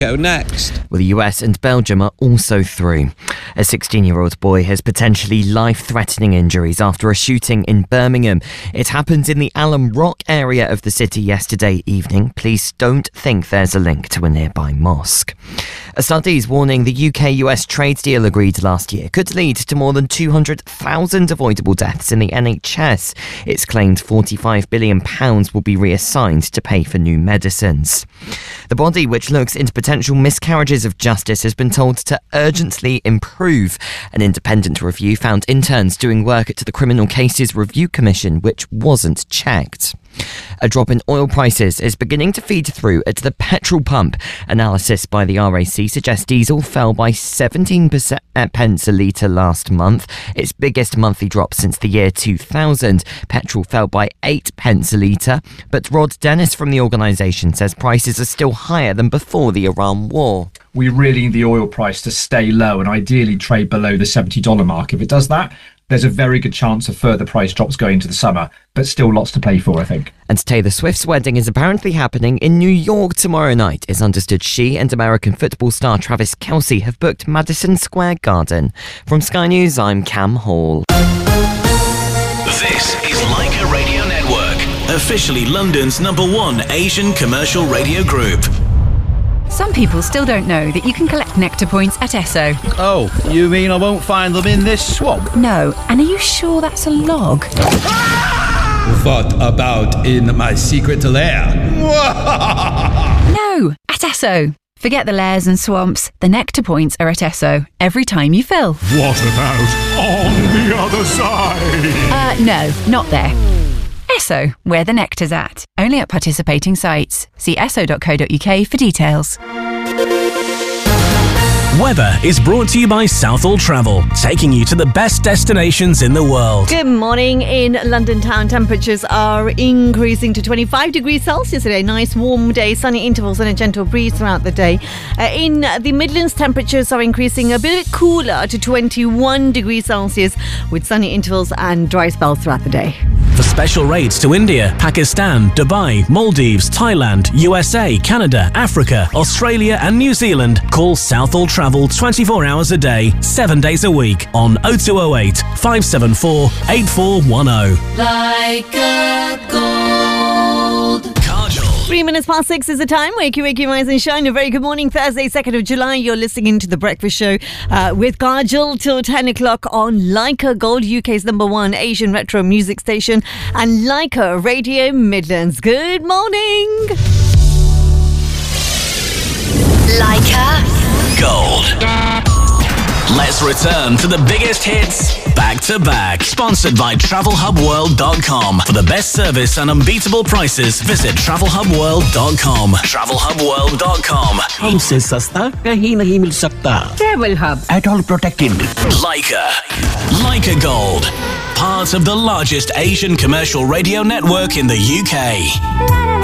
Go next. Well, the US and Belgium are also through. A 16-year-old boy has potentially life-threatening injuries after a shooting in Birmingham. It happened in the Alum Rock area of the city yesterday evening. Police don't think there's a link to a nearby mosque. A study is warning the UK-US trade deal agreed last year could lead to more than 200,000 avoidable deaths in the NHS. It's claimed £45 billion will be reassigned to pay for new medicines. The body, which looks into potential miscarriages of justice, has been told to urgently improve. An independent review found interns doing work at the Criminal Cases Review Commission, which wasn't checked. A drop in oil prices is beginning to feed through at the petrol pump. Analysis by the RAC suggests diesel fell by 17% pence a litre last month, its biggest monthly drop since the year 2000. Petrol fell by 8 pence a litre, but Rod Dennis from the organisation says prices are still higher than before the Iran war. We really need the oil price to stay low and ideally trade below the $70 mark. If it does that, there's a very good chance of further price drops going into the summer, but still lots to play for, I think. And Taylor Swift's wedding is apparently happening in New York tomorrow night. It's understood she and American football star Travis Kelce have booked Madison Square Garden. From Sky News, I'm Cam Hall. This is Leica Radio Network, officially London's #1 Asian commercial radio group. Some people still don't know that you can collect Nectar points at Esso. Oh, you mean I won't find them in this swamp? No, and are you sure that's a log? What about in my secret lair? No, at Esso. Forget the lairs and swamps. The Nectar points are at Esso every time you fill. What about on the other side? No, not there. Esso, where the nectar's at. Only at participating sites. See esso.co.uk for details. Weather is brought to you by Southall Travel, taking you to the best destinations in the world. Good morning. In London town, temperatures are increasing to 25 degrees Celsius today. Nice warm day, sunny intervals and a gentle breeze throughout the day. In the Midlands, temperatures are increasing a bit cooler to 21 degrees Celsius with sunny intervals and dry spells throughout the day. For special rates to India, Pakistan, Dubai, Maldives, Thailand, USA, Canada, Africa, Australia and New Zealand, call Southall Travel 24 hours a day, 7 days a week on 0208 574 8410. Leica Gold. 3 minutes past 6 is the time. Wakey, rise and shine. A very good morning. Thursday, 2nd of July. You're listening to The Breakfast Show with Kajal till 10 o'clock on Leica Gold, UK's #1 Asian retro music station, and Leica Radio Midlands. Good morning. Leica Gold. Let's return to the biggest hits back to back. Sponsored by TravelHubWorld.com. For the best service and unbeatable prices, visit TravelHubWorld.com. TravelHubWorld.com. हमसे सस्ता कहीं नहीं मिल सकता. Travel Hub. At all protected. Leica Gold. Part of the largest Asian commercial radio network in the UK.